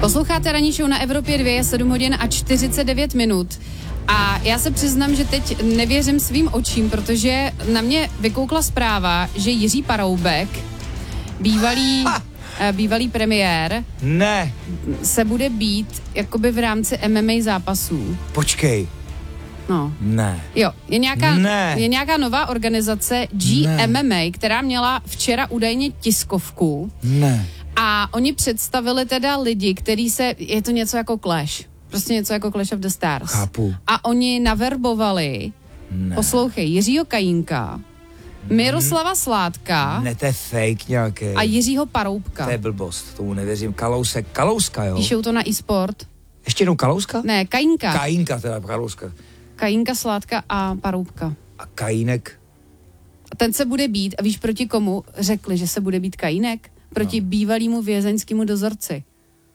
Posloucháte ranní show na Evropě 2, je 7 hodin a 49 minut. A já se přiznám, že teď nevěřím svým očím, protože na mě vykoukla zpráva, že Jiří Paroubek, bývalý premiér, se bude bít jakoby v rámci MMA zápasů. Počkej. No. Ne. Jo, je nějaká nová organizace GMMA, která měla včera údajně tiskovku. Ne. A oni představili teda lidi, je to něco jako Clash. Prostě něco jako Clash of the Stars. Chápu. A oni naverbovali, poslouchej, Jiřího Kajínka, Miroslava Sládka. Ne, to je fake nějaký. A Jiřího Paroubka. To je blbost, tomu nevěřím. Kalouska, jo? Píšou to na eSport. Ještě jednou Kalouska? Ne, Kajínka. Kajínka, teda Kalouska. Kajínka, Sládka a Paroubka. A Kajínek? A ten se bude bít, a víš proti komu řekli, že se bude bít Kajínek? Proti bývalýmu vězeňskému dozorci.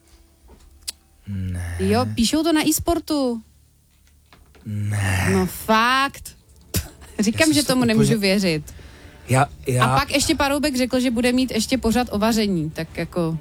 Ne. Jo, píšou to na eSportu. Ne. No fakt. Říkám, že tomu nemůžu věřit. Já... A pak ještě Paroubek řekl, že bude mít ještě pořad o vaření, tak jako...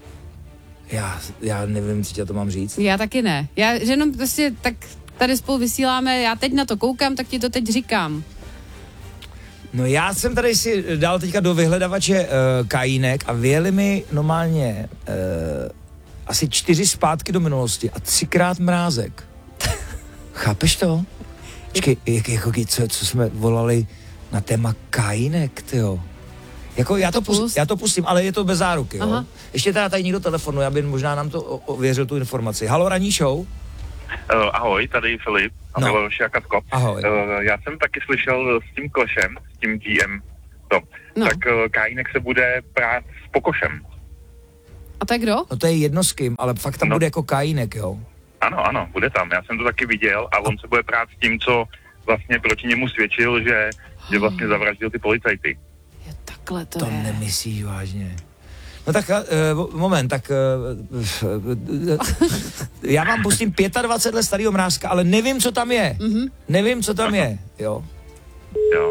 Já nevím, co tě to mám říct. Já taky ne. Já jenom prostě tak tady spolu vysíláme, já teď na to koukám, tak ti to teď říkám. No já jsem tady si dal teďka do vyhledavače Kajínek a vyjeli mi normálně asi 4 zpátky do minulosti a 3krát Mrázek. Chápeš to? Počkej, co jsme volali na téma Kajínek, tyjo. Jako já to pustím, ale je to bez záruky, jo. Aha. Ještě teda tady někdo telefonuje, aby možná nám to ověřil tu informaci. Halo, ranní show. Ahoj, tady Filip a Miloš a Katko. Ahoj. Já jsem taky slyšel s tím Clashem, s tím GM, tak Kajínek se bude prát s Pokošem. A tak kdo? No to je jedno s kým, ale fakt tam bude jako Kajínek, jo? Ano, bude tam, já jsem to taky viděl a on se bude prát s tím, co vlastně proti němu svědčil, že vlastně zavraždil ty policajty. Je takhle to je. To nemyslíš vážně. No tak moment, tak já vám pustím 25 let starýho Mrázka, ale nevím, co tam je. Mm-hmm. Nevím, co tam je, jo. Jo.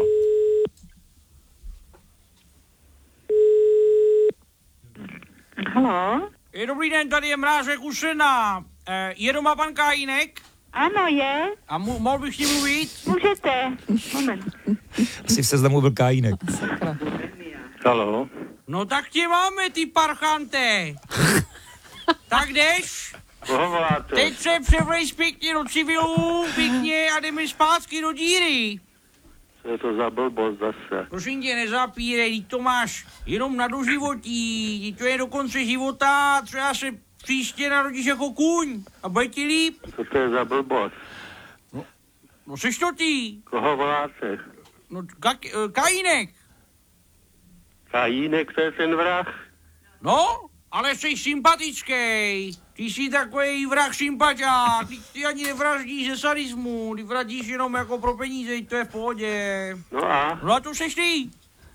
Haló? Dobrý den, tady je Mrázek u Sena. Je doma pan Kajínek? Ano, je. A mohl bych s ním mluvit? Můžete. Moment. Asi v seznamu byl Kajínek. Haló? No tak tě máme, ty parchante. Tak jdeš? Koho voláte? Teď se převlejš pěkně do civilu, pěkně a jdeme zpátky do díry. Co je to za blbost zase? Prosím tě, nezapírej, to máš jenom na doživotí, to je do konce života, třeba se příště narodíš jako kůň a bude ti líp. Co to je za blbost? No seš to ty. Koho voláte? No Kajínek. Kajínek, to je ten vrah? No, ale jsi sympatický. Ty jsi takový vrah sympatiák. Ty ani nevraždíš ze sadismu. Ty vraždíš jenom jako pro peníze, to je v pohodě. No a to seš ty.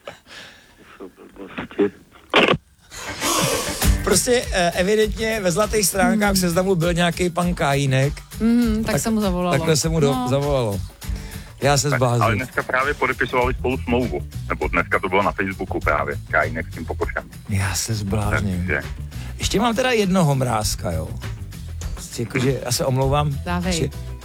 Prostě evidentně ve zlatých stránkách seznamu byl nějaký pan Kajínek. Tak se mu zavolalo. Takhle se mu zavolalo. Já se zbláznil. Ale dneska právě podepisovali spolu smlouvu. Nebo dneska to bylo na Facebooku právě. Kajínek s tím Pokošem. Já se zbláznil. Ještě mám teda jednoho Mrázka, jo. Prostě jakože, já se omlouvám. Dávej.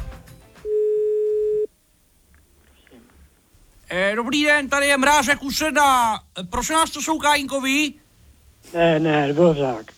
Dobrý den, tady je Mrázek u Sena. Prosím nás, to jsou Kajínkovi? Ne, Dvořák.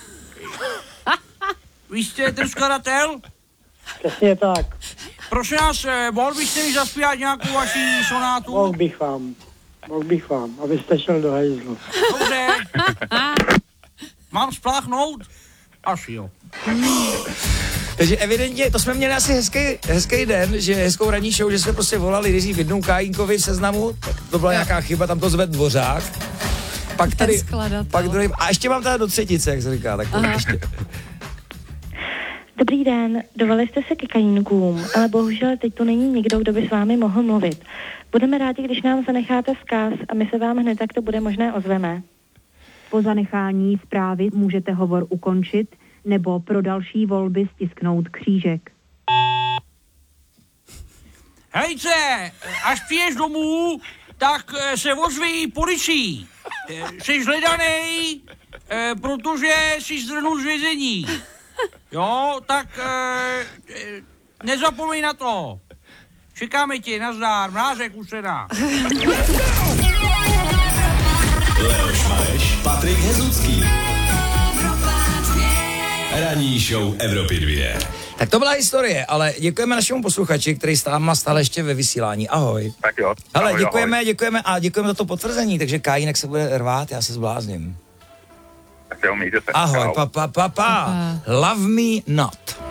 Vy jste ten skladatel? Přesně tak. Prosím nás, mohl byste mi zaspívat nějakou vaši sonátu? Mohl bych vám, abyste šel do hajzlu. Dobře. Mám spláchnout? Asi jo. Takže evidentně, to jsme měli asi hezký den, že hezkou ranní show, že jsme prostě volali nejdřív jednou Kajínkovi v seznamu, tak to byla nějaká chyba, tam to zvedl Dvořák. Pak tady, pak druhý, a ještě mám teda do třetice, jak se říká, tak ještě. Dobrý den, dovolili jste se ke Kajínkům, ale bohužel teď tu není nikdo, kdo by s vámi mohl mluvit. Budeme rádi, když nám zanecháte vzkaz a my se vám hned, jak to bude možné, ozveme. Po zanechání zprávy můžete hovor ukončit nebo pro další volby stisknout křížek. Hejce, až přijdeš domů, tak se ozví policii. Jsi hledanej, protože jsi zdrhnul z vězení. Jo, tak nezapomeň na to. Čekáme tě, nazdár, Mrázek Usena. Leoš Mareš, Patrik Hezucký. Ranní show Evropy 2. Tak to byla historie, ale děkujeme našemu posluchači, který má stále ještě ve vysílání. Ahoj. Tak jo. Hele, Ahoj, děkujeme a děkujeme za to potvrzení, takže Kajínek se bude rvát, já se zblázním. Tak jo, mějte se. Ahoj, pa. Love me not.